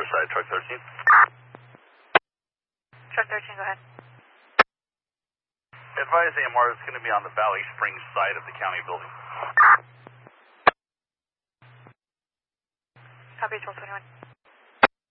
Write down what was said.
side, truck 13. Truck 13, go ahead. Advise AMR is going to be on the Valley Springs side of the county building. Copy 1221.